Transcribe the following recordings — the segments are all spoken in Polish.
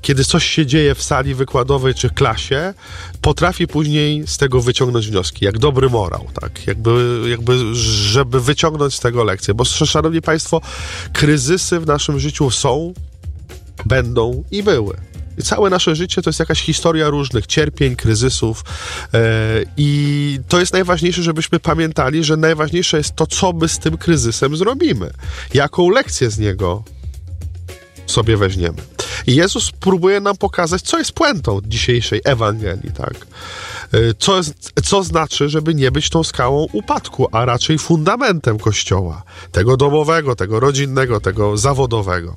kiedy coś się dzieje w sali wykładowej czy klasie, potrafi później z tego wyciągnąć wnioski, jak dobry morał, tak? Żeby wyciągnąć z tego lekcję. Bo, szanowni państwo, kryzysy w naszym życiu są, będą i były. I całe nasze życie to jest jakaś historia różnych cierpień, kryzysów i to jest najważniejsze, żebyśmy pamiętali, że najważniejsze jest to, co my z tym kryzysem zrobimy. Jaką lekcję z niego sobie weźmiemy. I Jezus próbuje nam pokazać, co jest puentą dzisiejszej Ewangelii, tak? Co znaczy, żeby nie być tą skałą upadku, a raczej fundamentem Kościoła. Tego domowego, tego rodzinnego, tego zawodowego.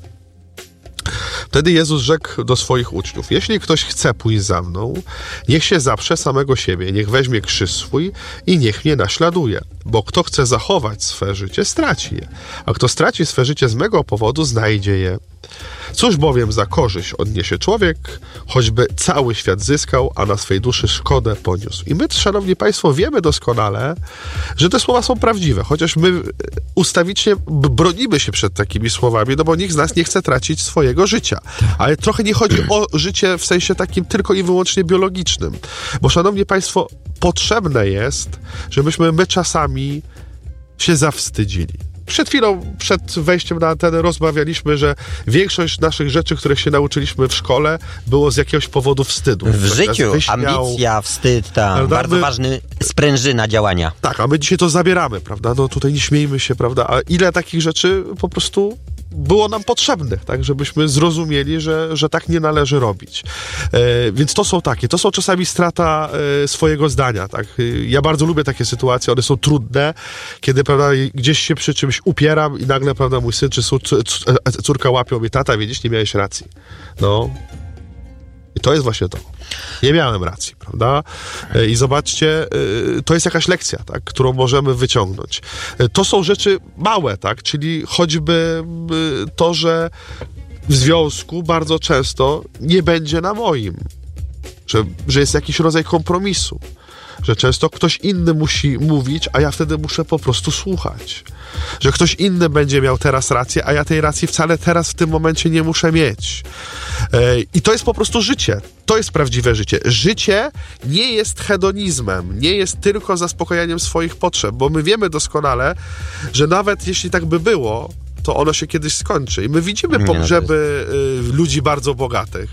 Wtedy Jezus rzekł do swoich uczniów: jeśli ktoś chce pójść za mną, niech się zaprze samego siebie, niech weźmie krzyż swój i niech mnie naśladuje. Bo kto chce zachować swe życie, straci je. A kto straci swe życie z mego powodu, znajdzie je. Cóż bowiem za korzyść odniesie człowiek, choćby cały świat zyskał, a na swej duszy szkodę poniósł. I my, szanowni państwo, wiemy doskonale, że te słowa są prawdziwe, chociaż my ustawicznie bronimy się przed takimi słowami, no bo nikt z nas nie chce tracić swojego życia. Ale trochę nie chodzi o życie w sensie takim tylko i wyłącznie biologicznym. Bo, szanowni państwo, potrzebne jest, żebyśmy my czasami się zawstydzili. Przed chwilą, przed wejściem na antenę rozmawialiśmy, że większość naszych rzeczy, których się nauczyliśmy w szkole, było z jakiegoś powodu wstydu. W życiu ambicja, wstyd, bardzo ważny sprężyna działania. Tak, a my dzisiaj to zabieramy, prawda? No tutaj nie śmiejmy się, prawda? A ile takich rzeczy po prostu było nam potrzebnych, tak? Żebyśmy zrozumieli, że tak nie należy robić. Więc to są czasami strata swojego zdania, tak? Ja bardzo lubię takie sytuacje, one są trudne, kiedy, prawda, gdzieś się przy czymś upieram i nagle, prawda, mój syn czy córka łapią mnie: tata, widzisz, nie miałeś racji. No. I to jest właśnie to. Nie miałem racji, prawda? I zobaczcie, to jest jakaś lekcja, tak, którą możemy wyciągnąć. To są rzeczy małe, tak, czyli choćby to, że w związku bardzo często nie będzie na moim, że jest jakiś rodzaj kompromisu, że często ktoś inny musi mówić, a ja wtedy muszę po prostu słuchać. Że ktoś inny będzie miał teraz rację, a ja tej racji wcale teraz w tym momencie nie muszę mieć. I to jest po prostu życie. To jest prawdziwe życie. Życie nie jest hedonizmem, nie jest tylko zaspokajaniem swoich potrzeb, bo my wiemy doskonale, że nawet jeśli tak by było, to ono się kiedyś skończy. I my widzimy pogrzeby ludzi bardzo bogatych.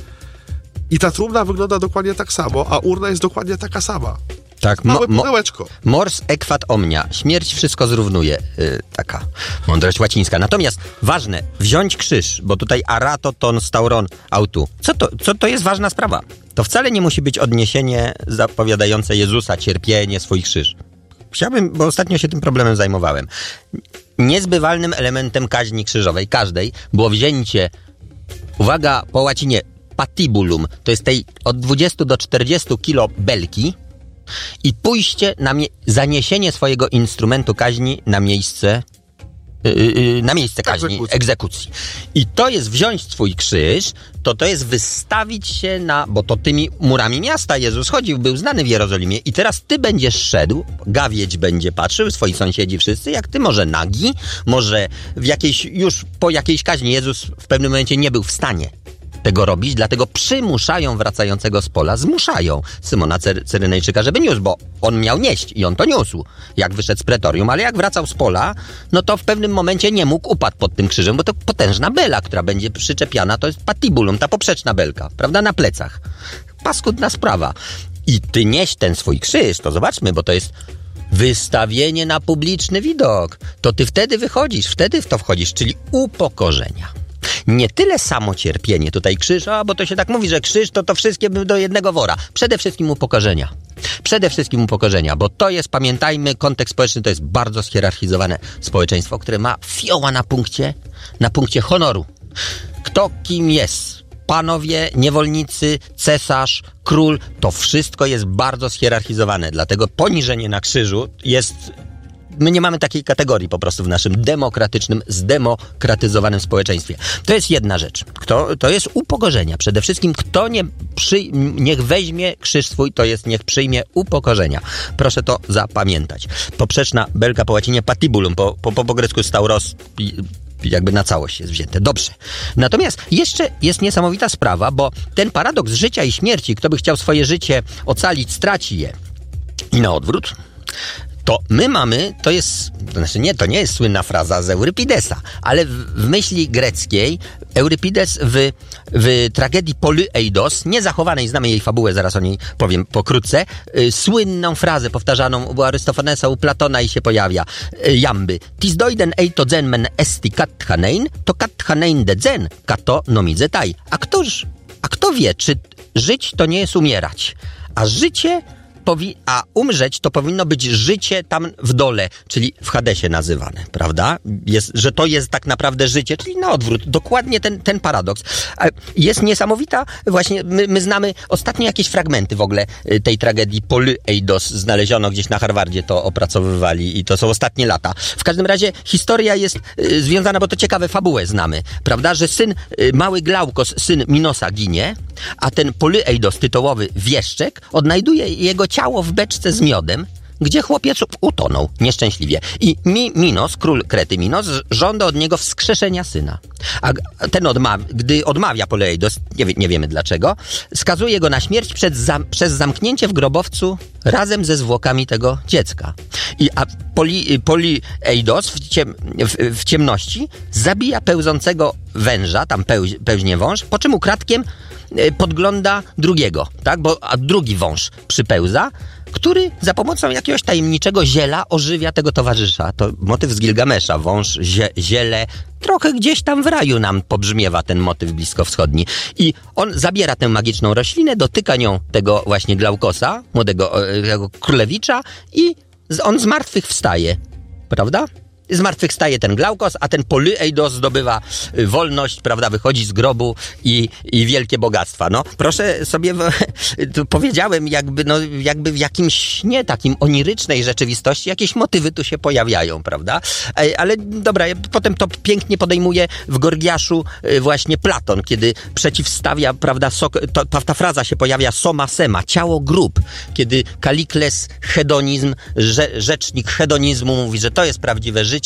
I ta trumna wygląda dokładnie tak samo, a urna jest dokładnie taka sama. Tak, małe pudełeczko. Mors equat omnia. Śmierć wszystko zrównuje. Taka mądrość łacińska. Natomiast ważne, wziąć krzyż, bo tutaj arato ton stauron autu. Co to jest ważna sprawa? To wcale nie musi być odniesienie zapowiadające Jezusa, cierpienie, swój krzyż. Chciałbym, bo ostatnio się tym problemem zajmowałem. Niezbywalnym elementem kaźni krzyżowej, każdej, było wzięcie, uwaga, po łacinie, patibulum, to jest tej od 20 do 40 kilo belki, i pójście zaniesienie swojego instrumentu kaźni na miejsce kaźni, egzekucji. I to jest wziąć swój krzyż, to jest wystawić się bo to tymi murami miasta Jezus chodził, był znany w Jerozolimie i teraz ty będziesz szedł, gawieć będzie patrzył, swoi sąsiedzi wszyscy, jak ty, może nagi, może już po jakiejś kaźni. Jezus w pewnym momencie nie był w stanie tego robić, dlatego przymuszają wracającego z pola, zmuszają Symona Cyrenejczyka, żeby niósł, bo on miał nieść i on to niósł, jak wyszedł z pretorium, ale jak wracał z pola, no to w pewnym momencie nie mógł, upadł pod tym krzyżem, bo to potężna bela, która będzie przyczepiana, to jest patibulum, ta poprzeczna belka, prawda, na plecach. Paskudna sprawa. I ty nieś ten swój krzyż, to zobaczmy, bo to jest wystawienie na publiczny widok. To ty wtedy wychodzisz, wtedy w to wchodzisz, czyli upokorzenia. Nie tyle samo cierpienie, tutaj krzyż, bo to się tak mówi, że krzyż to wszystkie do jednego wora. Przede wszystkim upokorzenia. Przede wszystkim upokorzenia, bo to jest, pamiętajmy, kontekst społeczny to jest bardzo schierarchizowane społeczeństwo, które ma fioła na punkcie honoru. Kto kim jest? Panowie, niewolnicy, cesarz, król, to wszystko jest bardzo schierarchizowane, dlatego poniżenie na krzyżu jest... My nie mamy takiej kategorii po prostu w naszym demokratycznym, zdemokratyzowanym społeczeństwie. To jest jedna rzecz. To jest upokorzenia. Przede wszystkim kto niech weźmie krzyż swój, to jest niech przyjmie upokorzenia. Proszę to zapamiętać. Poprzeczna belka po łacinie patibulum, po grecku stauros, jakby na całość jest wzięte. Dobrze. Natomiast jeszcze jest niesamowita sprawa, bo ten paradoks życia i śmierci, kto by chciał swoje życie ocalić, straci je. I na odwrót. To my mamy, to nie jest słynna fraza z Eurypidesa, ale w myśli greckiej Eurypides w tragedii Polyeidos, niezachowanej, znamy jej fabułę, zaraz o niej powiem pokrótce, słynną frazę powtarzaną u Arystofanesa, u Platona i się pojawia, jamby, tis doiden eito zen men esti kathanein, to kathanein de zen, kato nomidzetai. A kto wie, czy żyć to nie jest umierać, a umrzeć to powinno być życie tam w dole, czyli w Hadesie nazywane, prawda? Że to jest tak naprawdę życie, czyli na odwrót. Dokładnie ten paradoks. Jest niesamowita, właśnie my znamy ostatnio jakieś fragmenty w ogóle tej tragedii Polyeidos, znaleziono gdzieś na Harvardzie, to opracowywali i to są ostatnie lata. W każdym razie historia jest związana, bo to ciekawe, fabułę znamy, prawda? Że mały Glaukos, syn Minosa ginie, a ten Polyeidos, tytułowy wieszczek, odnajduje jego ciało w beczce z miodem, gdzie chłopiec utonął nieszczęśliwie. I Minos, król Krety Minos, żąda od niego wskrzeszenia syna. A ten gdy odmawia Polyeidos, nie wiemy dlaczego, skazuje go na śmierć przez zamknięcie w grobowcu razem ze zwłokami tego dziecka. A Polyeidos w ciemności zabija pełzącego węża, tam pełźnie wąż, po czym ukradkiem podgląda drugiego, tak? A drugi wąż przypełza, który za pomocą jakiegoś tajemniczego ziela ożywia tego towarzysza. To motyw z Gilgamesza, wąż, ziele. Trochę gdzieś tam w raju nam pobrzmiewa ten motyw bliskowschodni. I on zabiera tę magiczną roślinę, dotyka nią tego właśnie Glaukosa, młodego królewicza i on z martwych wstaje, prawda? Zmartwychwstaje ten Glaukos, a ten Polyeidos zdobywa wolność, prawda, wychodzi z grobu i wielkie bogactwa. No, proszę sobie, powiedziałem, jakby w jakimś śnie takim onirycznej rzeczywistości jakieś motywy tu się pojawiają, prawda? Ale dobra, potem to pięknie podejmuje w Gorgiaszu właśnie Platon, kiedy przeciwstawia, prawda, ta fraza się pojawia soma sema, ciało grób, kiedy Kalikles hedonizm, rzecznik hedonizmu mówi, że to jest prawdziwe życie,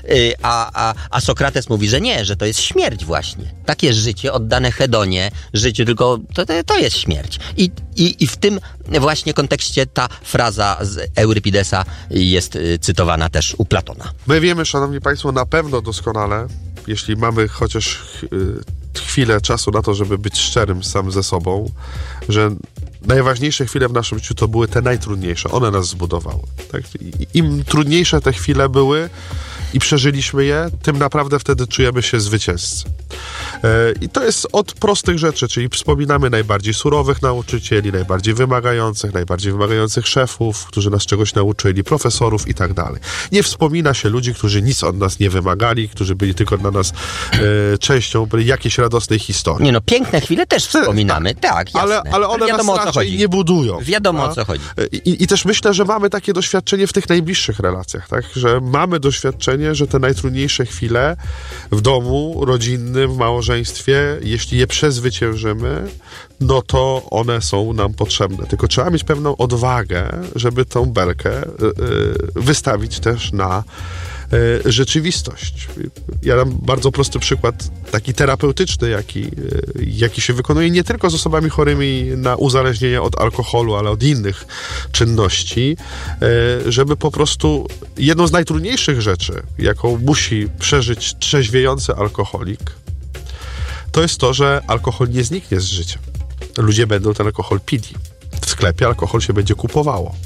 a Sokrates mówi, że nie, że to jest śmierć właśnie. Takie życie oddane hedonie, życiu, tylko to jest śmierć. I w tym właśnie kontekście ta fraza z Eurypidesa jest cytowana też u Platona. My wiemy, szanowni państwo, na pewno doskonale, jeśli mamy chociaż chwilę czasu na to, żeby być szczerym sam ze sobą, że najważniejsze chwile w naszym życiu to były te najtrudniejsze. One nas zbudowały. Tak? Im trudniejsze te chwile były i przeżyliśmy je, tym naprawdę wtedy czujemy się zwycięzcy. I to jest od prostych rzeczy, czyli wspominamy najbardziej surowych nauczycieli, najbardziej wymagających szefów, którzy nas czegoś nauczyli, profesorów i tak dalej. Nie wspomina się ludzi, którzy nic od nas nie wymagali, którzy byli tylko dla nas częścią jakiejś radosnej historii. Nie no, piękne chwile też wspominamy, tak, jasne. Ale one wiadomo, nas raczej nie budują. Wiadomo, o co chodzi. I też myślę, że mamy takie doświadczenie w tych najbliższych relacjach, tak? Że mamy doświadczenie, że te najtrudniejsze chwile w domu rodzinnym, w małżeństwie, jeśli je przezwyciężymy, no to one są nam potrzebne. Tylko trzeba mieć pewną odwagę, żeby tą belkę wystawić też na rzeczywistość. Ja dam bardzo prosty przykład, taki terapeutyczny, jaki się wykonuje nie tylko z osobami chorymi na uzależnienia od alkoholu, ale od innych czynności, żeby po prostu jedną z najtrudniejszych rzeczy, jaką musi przeżyć trzeźwiejący alkoholik, to jest to, że alkohol nie zniknie z życia. Ludzie będą ten alkohol pili. W sklepie alkohol się będzie kupowało.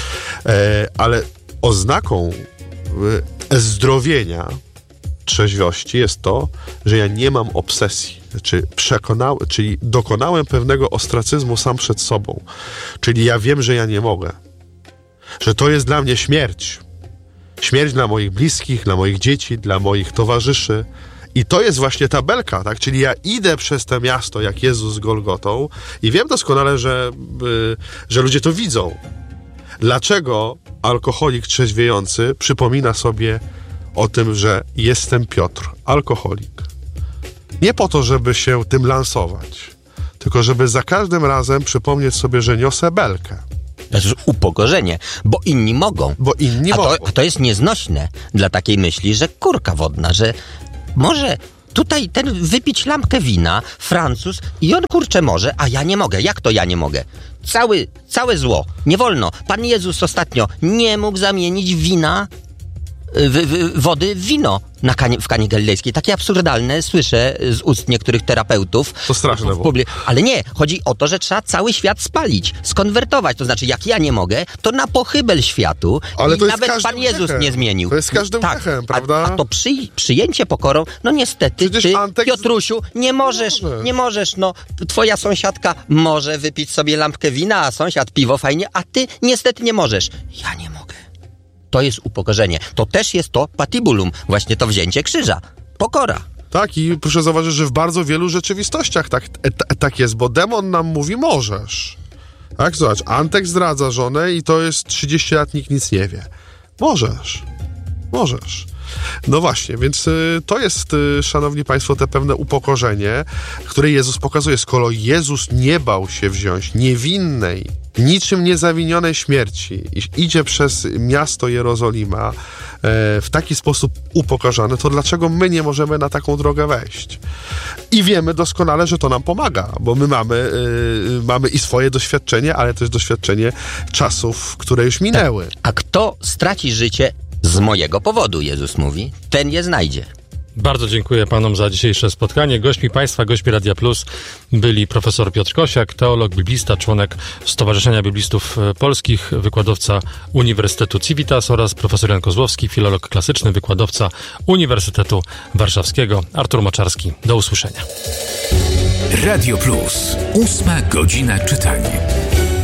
Ale oznaką zdrowienia, trzeźwości jest to, że ja nie mam obsesji, czyli dokonałem pewnego ostracyzmu sam przed sobą. Czyli ja wiem, że ja nie mogę. Że to jest dla mnie śmierć. Śmierć dla moich bliskich, dla moich dzieci, dla moich towarzyszy. I to jest właśnie ta belka, tak? Czyli ja idę przez to miasto, jak Jezus z Golgotą i wiem doskonale, że ludzie to widzą. Dlaczego alkoholik trzeźwiejący przypomina sobie o tym, że jestem Piotr, alkoholik? Nie po to, żeby się tym lansować, tylko żeby za każdym razem przypomnieć sobie, że niosę belkę. To jest upokorzenie, bo inni mogą. Bo inni mogą. A to jest nieznośne dla takiej myśli, że kurka wodna, że może tutaj ten wypić lampkę wina, Francuz, i on, kurczę, może, a ja nie mogę. Jak to ja nie mogę? Całe zło. Nie wolno. Pan Jezus ostatnio nie mógł zamienić wina, wody w wino w Kanie Galilejskiej. Takie absurdalne słyszę z ust niektórych terapeutów. To straszne było. Ale nie, chodzi o to, że trzeba cały świat spalić, skonwertować. To znaczy, jak ja nie mogę, to na pochybel światu. Ale to jest nawet Pan Jezus grzechem. Nie zmienił. To jest każdym grzechem, prawda? A to przyjęcie pokorą, no niestety, przecież ty, Piotrusiu, nie możesz, no. Twoja sąsiadka może wypić sobie lampkę wina, a sąsiad piwo, fajnie, a ty niestety nie możesz. Ja nie mogę. To jest upokorzenie. To też jest to patibulum, właśnie to wzięcie krzyża. Pokora. Tak, i proszę zauważyć, że w bardzo wielu rzeczywistościach tak jest, bo demon nam mówi, możesz. Tak, zobacz, Antek zdradza żonę i to jest 30 lat, nikt nic nie wie. Możesz. No właśnie, więc to jest, szanowni państwo, te pewne upokorzenie, które Jezus pokazuje. Skoro Jezus nie bał się wziąć niewinnej, niczym niezawinionej śmierci i idzie przez miasto Jerozolima w taki sposób upokorzony, to dlaczego my nie możemy na taką drogę wejść? I wiemy doskonale, że to nam pomaga, bo my mamy i swoje doświadczenie, ale też doświadczenie czasów, które już minęły. A kto straci życie z mojego powodu, Jezus mówi, ten je znajdzie. Bardzo dziękuję panom za dzisiejsze spotkanie. Gośćmi Radia Plus byli profesor Piotr Kosiak, teolog, biblista, członek Stowarzyszenia Biblistów Polskich, wykładowca Uniwersytetu Civitas, oraz profesor Jan Kozłowski, filolog klasyczny, wykładowca Uniwersytetu Warszawskiego. Artur Moczarski. Do usłyszenia. Radio Plus. 8 godzina czytania.